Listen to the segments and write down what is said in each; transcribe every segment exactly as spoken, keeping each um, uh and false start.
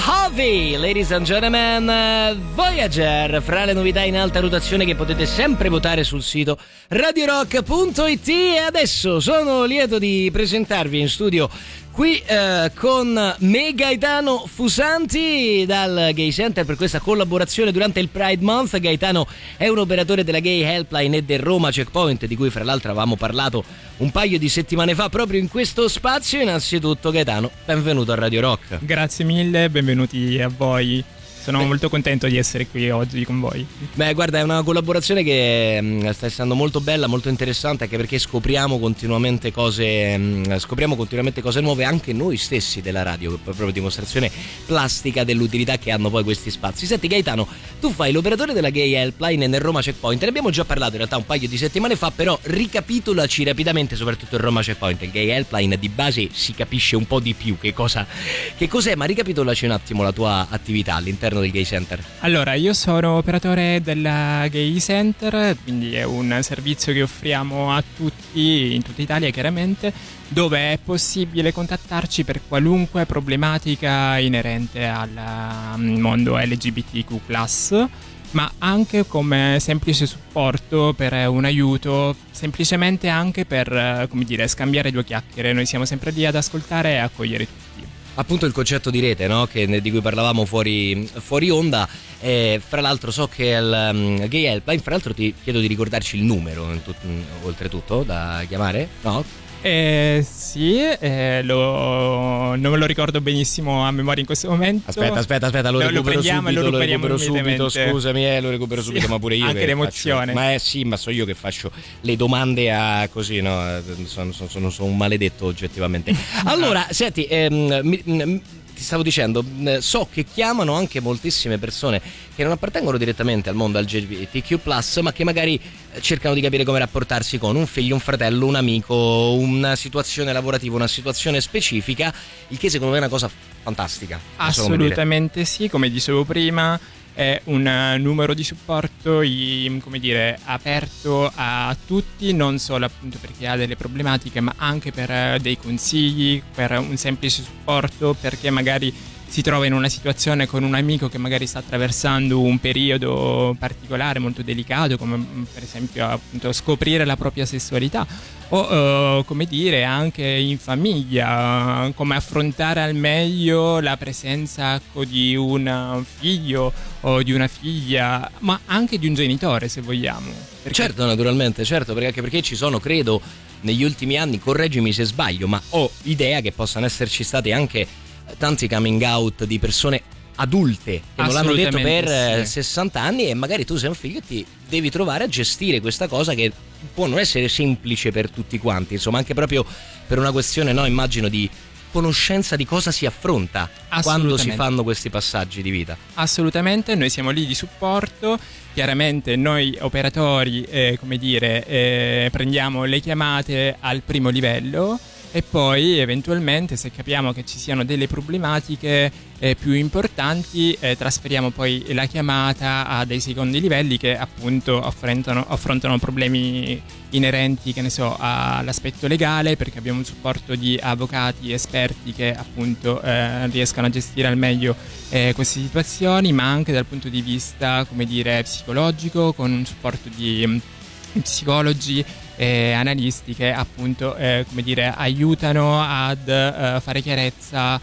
Hovi, ladies and gentlemen, Voyager, fra le novità in alta rotazione che potete sempre votare sul sito radio rock punto it. E adesso sono lieto di presentarvi in studio qui eh, con me, Gaetano Fusanti, dal Gay Center, per questa collaborazione durante il Pride Month. Gaetano è un operatore della Gay Helpline e del Roma Checkpoint, di cui fra l'altro avevamo parlato un paio di settimane fa proprio in questo spazio. Innanzitutto, Gaetano, benvenuto a Radio Rock. Grazie mille, benvenuti a voi. Sono Beh. molto contento di essere qui oggi con voi. Beh, guarda, è una collaborazione che mh, sta essendo molto bella, molto interessante, anche perché scopriamo continuamente cose mh, scopriamo continuamente cose nuove anche noi stessi della radio, proprio dimostrazione plastica dell'utilità che hanno poi questi spazi. Senti, Gaetano, tu fai l'operatore della Gay Helpline nel Roma Checkpoint. Ne abbiamo già parlato in realtà un paio di settimane fa, però ricapitolaci rapidamente, soprattutto il Roma Checkpoint. Il Gay Helpline di base si capisce un po' di più che cosa che cos'è, ma ricapitolaci un attimo la tua attività all'interno del Gay Center. Allora, io sono operatore della Gay Center, quindi è un servizio che offriamo a tutti, in tutta Italia chiaramente, dove è possibile contattarci per qualunque problematica inerente al mondo L G B T Q plus, ma anche come semplice supporto per un aiuto, semplicemente anche per, come dire, scambiare due chiacchiere. Noi siamo sempre lì ad ascoltare e accogliere tutti. Appunto il concetto di rete, no? Che, di cui parlavamo fuori, fuori onda. E fra l'altro so che il um, Gay Helpline, fra l'altro ti chiedo di ricordarci il numero, tut, oltretutto, da chiamare, no? Eh, sì, eh, lo, non me lo ricordo benissimo a memoria in questo momento. Aspetta, aspetta, aspetta, lo, lo recupero prendiamo, subito, lo lo recupero subito, scusami, eh, lo recupero sì, subito, ma pure io. Anche l'emozione. Faccio, ma eh sì, ma so io che faccio le domande a così, no? Sono, sono, sono, sono un maledetto oggettivamente. Allora, senti, ehm, mi, mi, ti stavo dicendo, so che chiamano anche moltissime persone che non appartengono direttamente al mondo L G B T Q plus, ma che magari cercano di capire come rapportarsi con un figlio, un fratello, un amico, una situazione lavorativa, una situazione specifica, il che secondo me è una cosa fantastica. Assolutamente sì, come dicevo prima, è un numero di supporto, come dire, aperto a tutti, non solo appunto per chi ha delle problematiche, ma anche per dei consigli, per un semplice supporto, perché magari si trova in una situazione con un amico che magari sta attraversando un periodo particolare molto delicato, come per esempio appunto scoprire la propria sessualità, o uh, come dire anche in famiglia, come affrontare al meglio la presenza ecco, di un figlio o di una figlia, ma anche di un genitore se vogliamo. Perché... Certo, naturalmente, certo, perché anche perché ci sono, credo, negli ultimi anni, correggimi se sbaglio, ma ho idea che possano esserci stati anche tanti coming out di persone adulte che non l'hanno detto per sì. sessanta anni, e magari tu sei un figlio e ti devi trovare a gestire questa cosa che può non essere semplice per tutti quanti, insomma, anche proprio per una questione, no, immagino, di conoscenza di cosa si affronta quando si fanno questi passaggi di vita. Assolutamente, noi siamo lì di supporto. Chiaramente noi operatori, eh, come dire, eh, prendiamo le chiamate al primo livello e poi eventualmente, se capiamo che ci siano delle problematiche eh, più importanti, eh, trasferiamo poi la chiamata a dei secondi livelli che appunto affrontano, affrontano problemi inerenti, che ne so, all'aspetto legale, perché abbiamo un supporto di avvocati esperti che appunto eh, riescano a gestire al meglio eh, queste situazioni, ma anche dal punto di vista, come dire, psicologico, con un supporto di um, psicologi e analisti che appunto eh, come dire aiutano ad uh, fare chiarezza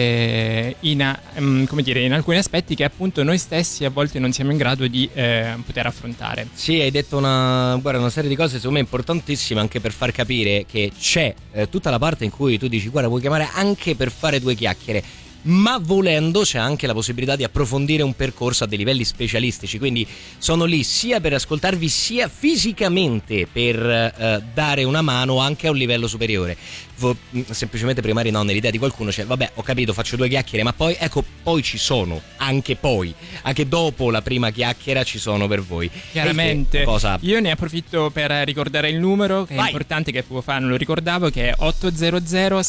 eh, in, um, come dire, in alcuni aspetti che appunto noi stessi a volte non siamo in grado di eh, poter affrontare. Sì, hai detto una, guarda, una serie di cose secondo me importantissime, anche per far capire che c'è eh, tutta la parte in cui tu dici guarda, puoi chiamare anche per fare due chiacchiere, ma volendo c'è anche la possibilità di approfondire un percorso a dei livelli specialistici, quindi sono lì sia per ascoltarvi sia fisicamente per eh, dare una mano anche a un livello superiore. Vo- semplicemente prima no, nell'idea di qualcuno c'è, vabbè, ho capito, faccio due chiacchiere, ma poi ecco, poi ci sono anche poi anche dopo la prima chiacchiera ci sono per voi. Chiaramente cosa... io ne approfitto per ricordare il numero che è Vai. importante, che poco fa non lo ricordavo, che è otto zero zero